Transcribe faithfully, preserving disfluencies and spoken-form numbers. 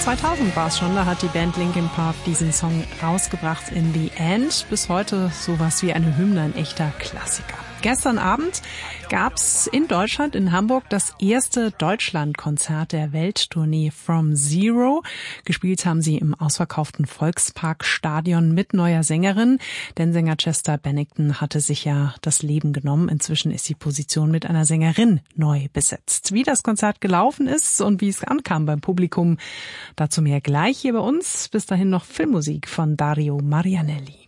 zweitausend war es schon, da hat die Band Linkin Park diesen Song rausgebracht, In the End. Bis heute sowas wie eine Hymne, ein echter Klassiker. Gestern Abend gab's in Deutschland, in Hamburg, das erste Deutschlandkonzert der Welttournee From Zero. Gespielt haben sie im ausverkauften Volksparkstadion mit neuer Sängerin, denn Sänger Chester Bennington hatte sich ja das Leben genommen. Inzwischen ist die Position mit einer Sängerin neu besetzt. Wie das Konzert gelaufen ist und wie es ankam beim Publikum, dazu mehr gleich hier bei uns. Bis dahin noch Filmmusik von Dario Marianelli.